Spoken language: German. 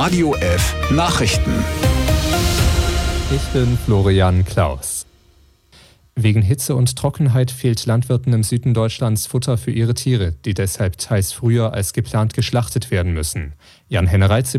Radio F Nachrichten. Ich bin Florian Klaus. Wegen Hitze und Trockenheit fehlt Landwirten im Süden Deutschlands Futter für ihre Tiere, die deshalb teils früher als geplant geschlachtet werden müssen. Jan Hennereitz